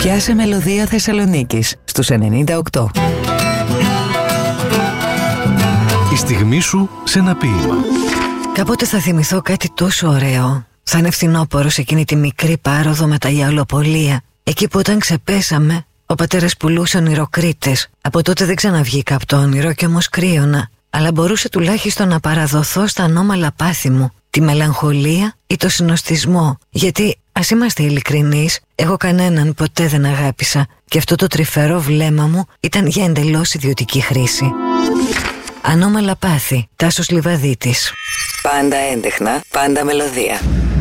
Πιάσε μελωδία Θεσσαλονίκης στους 98. Η στιγμή σου σε ένα ποίημα. Κάποτε θα θυμηθώ κάτι τόσο ωραίο. Θα είναι φθινόπωρο σε εκείνη τη μικρή πάροδο με τα γιαολοπολία. Εκεί που όταν ξεπέσαμε, ο πατέρας πουλούσε ονειροκρίτες. Από τότε δεν ξαναβγήκα από το όνειρο κι όμως κρύωνα. Αλλά μπορούσε τουλάχιστον να παραδοθώ στα ανώμαλα πάθη μου, τη μελαγχολία ή το συνοστισμό. Γιατί, ας είμαστε ειλικρινείς, εγώ κανέναν ποτέ δεν αγάπησα και αυτό το τρυφερό βλέμμα μου ήταν για εντελώς ιδιωτική χρήση. Ανώμαλα πάθη, Τάσος Λιβαδίτης. Πάντα έντεχνα, πάντα μελωδία.